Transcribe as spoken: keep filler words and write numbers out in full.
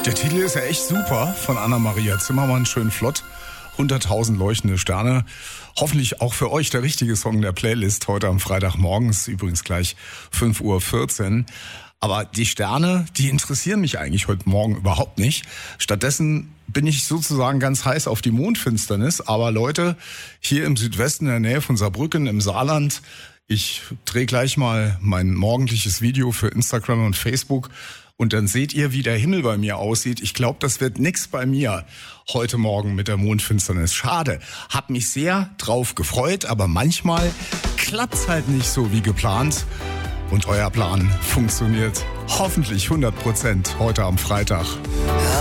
Der Titel ist ja echt super von Anna-Maria Zimmermann, schön flott. hunderttausend leuchtende Sterne. Hoffentlich auch für euch der richtige Song der Playlist heute am Freitagmorgen. Es ist übrigens gleich fünf Uhr vierzehn. Aber die Sterne, die interessieren mich eigentlich heute Morgen überhaupt nicht. Stattdessen bin ich sozusagen ganz heiß auf die Mondfinsternis. Aber Leute, hier im Südwesten in der Nähe von Saarbrücken im Saarland, ich drehe gleich mal mein morgendliches Video für Instagram und Facebook. Und dann seht ihr, wie der Himmel bei mir aussieht. Ich glaube, das wird nix bei mir heute Morgen mit der Mondfinsternis. Schade. Hab mich sehr drauf gefreut, aber manchmal klappt's halt nicht so wie geplant. Und euer Plan funktioniert hoffentlich hundert Prozent heute am Freitag.